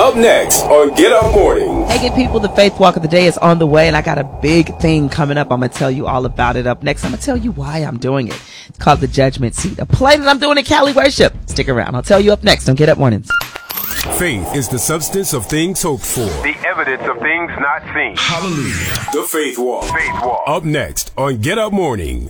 Up next on Get Up Morning. Hey, good people, the Faith Walk of the Day is on the way, and I got a big thing coming up. I'm going to tell you all about it. Up next, I'm going to tell you why I'm doing it. It's called The Judgment Seat, a play that I'm doing at Cali Worship. Stick around. I'll tell you up next on Get Up Mornings. Faith is the substance of things hoped for, the evidence of things not seen. Hallelujah. The Faith Walk. Faith Walk. Up next on Get Up Morning.